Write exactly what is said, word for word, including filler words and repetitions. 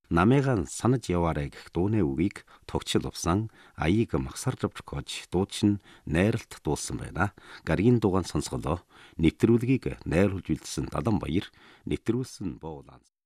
Намайгаа санаж яваарай гэх дууны үгийг тогтчил увсан аяыг магсаржавч гож дуучин найралт дуулсан байна. Гаргийн дугаан сонсголоо нэвтрүүлгийг найруулж үлдсэн Даланбаяр нэвтрүүлсэн боолан